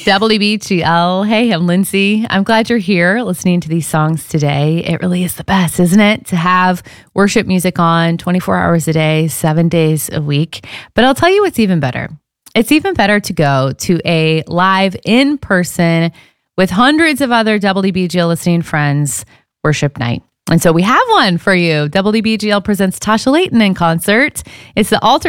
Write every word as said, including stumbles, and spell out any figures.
W B G L. Hey, I'm Lindsay. I'm glad you're here listening to these songs today. It really is the best, isn't it? To have worship music on twenty-four hours a day, seven days a week. But I'll tell you what's even better. It's even better to go to a live in-person with hundreds of other W B G L listening friends worship night. And so we have one for you. W B G L presents Tasha Layton in concert. It's the Altar